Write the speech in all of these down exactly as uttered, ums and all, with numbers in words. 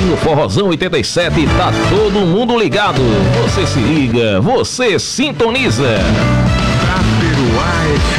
no Forrozão oitenta e sete, tá todo mundo ligado. Você se liga, você sintoniza. Taperoá F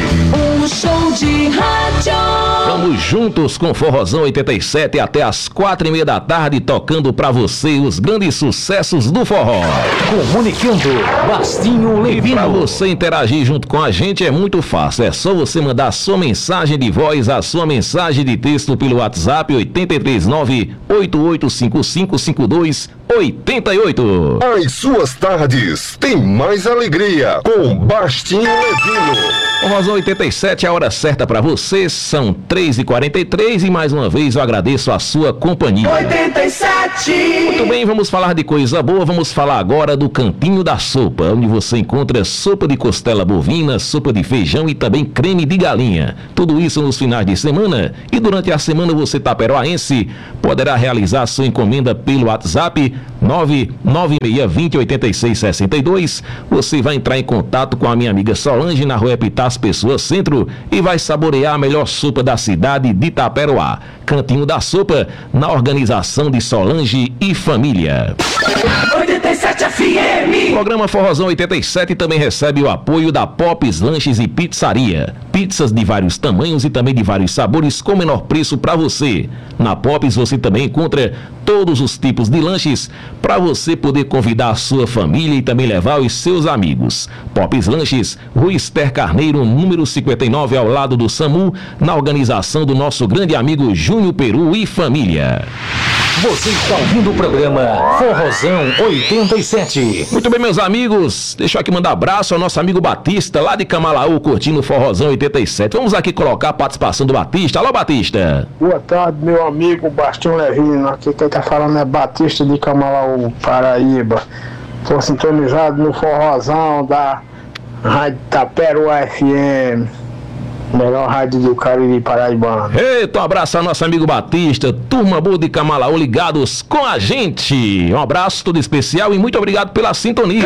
M. Um show de rádio. Vamos juntos com Forrozão oitenta e sete até as quatro e meia da tarde, tocando pra você os grandes sucessos do forró. Comunicando, Bastinho Levino. E pra você interagir junto com a gente é muito fácil. É só você mandar a sua mensagem de voz, a sua mensagem de texto pelo WhatsApp oito três nove, oito oito cinco cinco, cinco dois oito oito. As suas tardes têm mais alegria com Bastinho Levino. Forrozão oitenta e sete, a hora certa pra você, são três e quarenta e três e mais uma vez eu agradeço a sua companhia. oitenta e sete. Muito bem, vamos falar de coisa boa, vamos falar agora do Cantinho da Sopa, onde você encontra sopa de costela bovina, sopa de feijão e também creme de galinha. Tudo isso nos finais de semana, e durante a semana você taperoaense poderá realizar sua encomenda pelo WhatsApp nove nove seis dois zero, oito seis seis dois. Você vai entrar em contato com a minha amiga Solange na rua Epitácio Pessoa Centro e vai saborear a melhor sopa da cidade de Taperoá. Cantinho da Sopa, na organização de Solange e família. oitenta e sete F M. O programa Forrozão oitenta e sete também recebe o apoio da Pops Lanches e Pizzaria. Pizzas de vários tamanhos e também de vários sabores com menor preço para você. Na Pops você também encontra todos os tipos de lanches para você poder convidar a sua família e também levar os seus amigos. Pops Lanches, Rua Ester Carneiro, número cinquenta e nove, ao lado do SAMU, na organização do nosso grande amigo Júnior Peru e família. Você está ouvindo o programa Forrozão oitenta e sete. Muito bem, meus amigos, deixa eu aqui mandar abraço ao nosso amigo Batista, lá de Camalaú, curtindo o Forrozão oitenta e sete. Vamos aqui colocar a participação do Batista. Alô, Batista. Boa tarde, meu amigo Bastinho Levino. Aqui quem tá falando é Batista de Camalaú, Paraíba. Tô sintonizado no Forrozão da Rádio Taperoá F M. Melhor rádio do Cariri Paraibano. Eita, um abraço ao nosso amigo Batista, turma boa de Camalaú ligados com a gente. Um abraço todo especial e muito obrigado pela sintonia.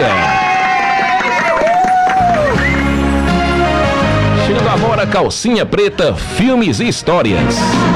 Chegando agora, Calcinha Preta, filmes e histórias.